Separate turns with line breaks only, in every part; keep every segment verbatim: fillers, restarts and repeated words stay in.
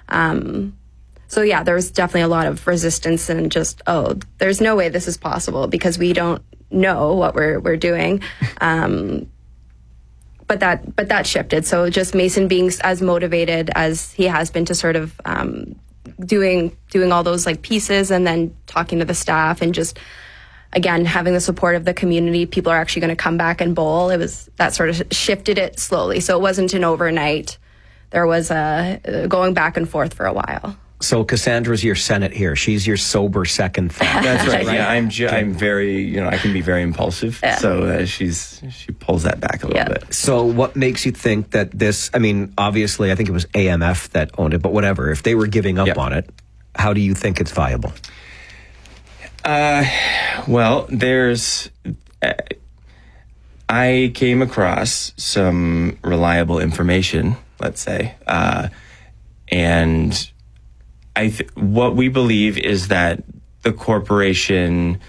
Um, so yeah, there was definitely a lot of resistance and just, oh, there's no way this is possible because we don't know what we're we're doing. Um, but that but that shifted. So just Mason being as motivated as he has been to sort of um, doing doing all those like pieces and then talking to the staff and just, again, having the support of the community, people are actually going to come back and bowl. It was that sort of shifted it slowly. So it wasn't an overnight. There was a going back and forth for a while.
So Cassandra's your Senate here. She's your sober second thought.
That's right. Yeah, I'm. Ju- I'm very. You know, I can be very impulsive. Yeah. So uh, she's she pulls that back a little yeah. bit.
So what makes you think that this? I mean, obviously, I think it was A M F that owned it, but whatever. If they were giving up yep. on it, how do you think it's viable?
Uh, well, there's. Uh, I came across some reliable information, let's say, uh, and. I th- what we believe is that the corporation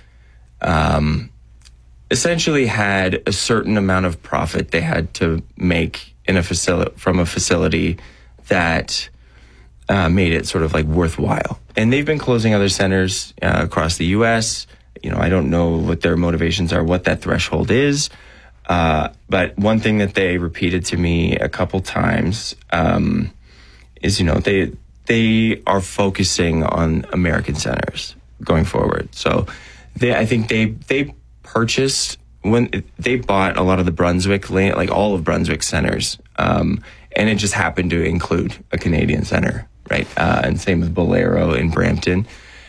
um, essentially had a certain amount of profit they had to make in a facility from a facility that uh, made it sort of like worthwhile. And they've been closing other centers uh, across the U S. You know, I don't know what their motivations are, what that threshold is. Uh, but one thing that they repeated to me a couple times um, is, you know, they. They are focusing on American centers going forward. So they, I think they they purchased, when they bought a lot of the Brunswick, like all of Brunswick centers, um, and it just happened to include a Canadian center, right? Uh, and same with Bolero in Brampton.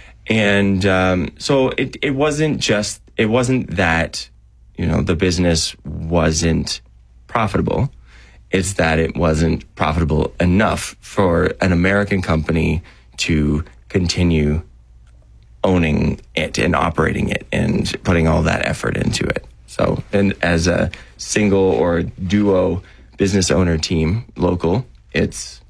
And um, so it, it wasn't just, it wasn't that, you know, the business wasn't profitable. It's that it wasn't profitable enough for an American company to continue owning it and operating it and putting all that effort into it. So, and as a single or duo business owner team, local, it's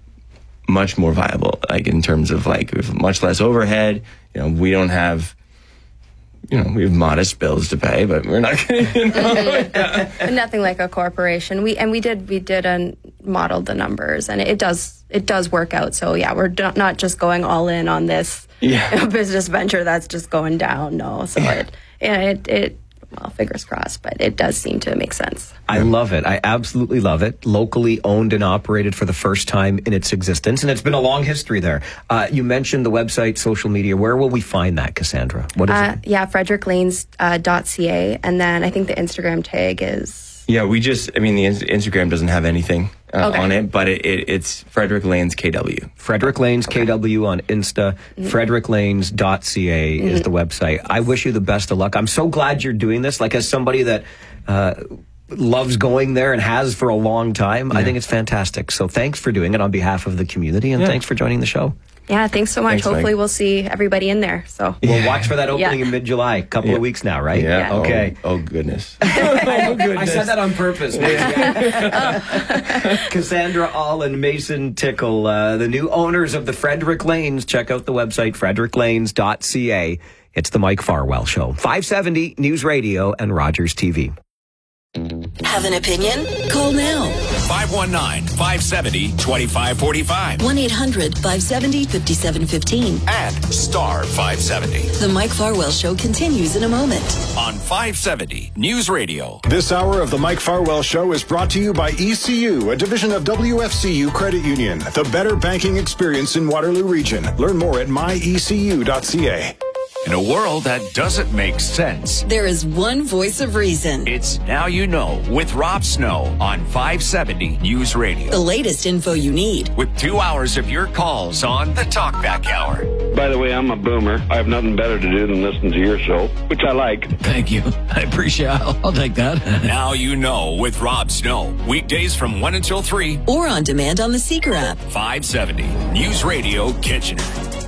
much more viable, like in terms of like, we have much less overhead. You know, we don't have, you know, we have modest bills to pay, but we're not going to, you know. Yeah.
Nothing like a corporation. We and we did we did and modeled the numbers, and it does it does work out. So yeah, we're do- not just going all in on this yeah. you know, business venture that's just going down. No, so it yeah, it it well, fingers crossed, but it does seem to make sense.
I love it. I absolutely love it. Locally owned and operated for the first time in its existence, and it's been a long history there. Uh, you mentioned the website, social media. Where will we find that, Cassandra? What is
uh,
it?
Yeah, frederick lanes dot c a, and then I think the Instagram tag is...
Yeah, we just, I mean, the Instagram doesn't have anything uh,
okay.
on it, but it, it, it's Frederick Lanes K W.
Frederick Lanes okay. K W on Insta. Mm-hmm. frederick lanes dot c a mm-hmm. is the website. I wish you the best of luck. I'm so glad you're doing this. Like, as somebody that uh, loves going there and has for a long time, yeah. I think it's fantastic. So thanks for doing it on behalf of the community, and yeah. thanks for joining the show.
Yeah, thanks so much.
Thanks,
Hopefully
Mike.
We'll see everybody in there. So
we'll yeah. watch for that opening yeah. in mid-July. A couple
yeah.
of weeks now, right?
Yeah.
yeah. Okay.
Oh, oh goodness.
oh, goodness. I said that on purpose. oh. Cassandra All and Mason Tickle, uh, the new owners of the Frederick Lanes. Check out the website, frederick lanes dot c a. It's the Mike Farwell Show. five seventy News Radio and Rogers T V.
Have an opinion? Call now.
five one nine, five seven zero, two five four five.
one eight hundred, five seven zero, five seven one five.
And star five seventy.
The Mike Farwell Show continues in a moment.
On five seventy News Radio.
This hour of the Mike Farwell Show is brought to you by E C U, a division of W F C U Credit Union. The better banking experience in Waterloo Region. Learn more at my e c u dot c a.
In a world that doesn't make sense,
there is one voice of reason.
It's Now You Know with Rob Snow on five seventy News Radio.
The latest info you need.
With two hours of your calls on the Talkback Hour.
By the way, I'm a boomer. I have nothing better to do than listen to your show, which I like.
Thank you. I appreciate it. I'll, I'll take that.
Now You Know with Rob Snow. Weekdays from one until three.
Or on demand on the Seeker app.
five seventy News Radio Kitchener.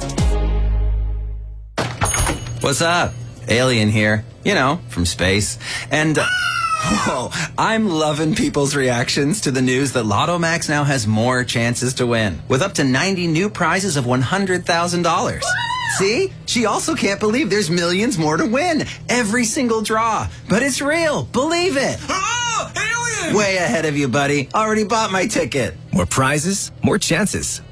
What's up? Alien here. You know, from space. And, uh, whoa, I'm loving people's reactions to the news that Lotto Max now has more chances to win, with up to ninety new prizes of one hundred thousand dollars. See? She also can't believe there's millions more to win. Every single draw. But it's real. Believe it.
Oh, alien!
Way ahead of you, buddy. Already bought my ticket.
More prizes, more chances.